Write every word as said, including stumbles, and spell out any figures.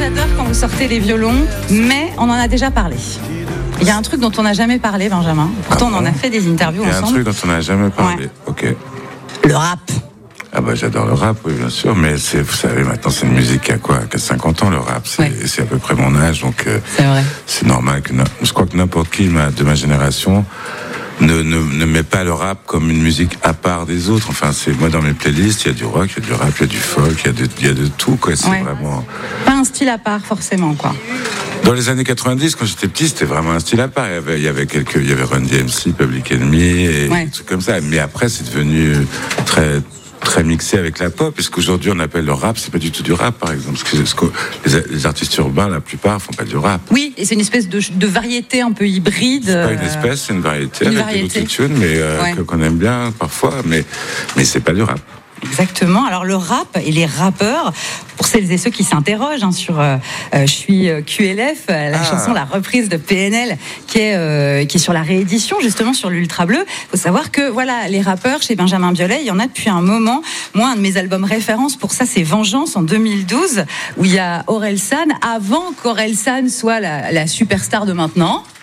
j'adore quand vous sortez les violons, mais on en a déjà parlé. Il y a un truc dont on n'a jamais parlé, Benjamin. Pourtant, ah bon, on en a fait des interviews ensemble. Il y a un truc dont on n'a jamais parlé. Ouais. Ok. Le rap. Ah bah j'adore le rap, oui bien sûr, mais c'est, vous savez maintenant c'est une musique qui a quoi, qui a cinquante ans le rap, c'est, ouais. c'est à peu près mon âge, donc euh, c'est, vrai. c'est normal que je crois que n'importe qui de ma génération ne, ne, ne met pas le rap comme une musique à part des autres. Enfin c'est moi dans mes playlists il y a du rock, il y a du rap, il y a du folk, il y a de, il y a de tout quoi. C'est ouais. vraiment pas un style à part forcément quoi. Dans les années quatre-vingt-dix, quand j'étais petit, c'était vraiment un style à part. Il y avait, il y avait quelques, il y avait Run D M C, Public Enemy et ouais. des trucs comme ça. Mais après c'est devenu très très mixé avec la pop, puisqu'aujourd'hui on appelle le rap, c'est pas du tout du rap par exemple, parce que les, les artistes urbains, la plupart, font pas du rap. Oui, et c'est une espèce de, de variété un peu hybride. C'est pas une espèce, c'est une variété une avec variété. de l'autotune, mais euh, ouais. qu'on aime bien parfois, mais, mais c'est pas du rap. Exactement. Alors le rap et les rappeurs, pour celles et ceux qui s'interrogent hein, sur euh, euh, Je suis Q L F, la ah. chanson, la reprise de P N L qui est, euh, qui est sur la réédition justement sur l'Ultra Bleu. Il faut savoir que voilà, les rappeurs chez Benjamin Biolay, il y en a depuis un moment. Moi, un de mes albums références pour ça, c'est Vengeance en deux mille douze, où il y a Orelsan, avant qu'Orelsan soit la, la superstar de maintenant.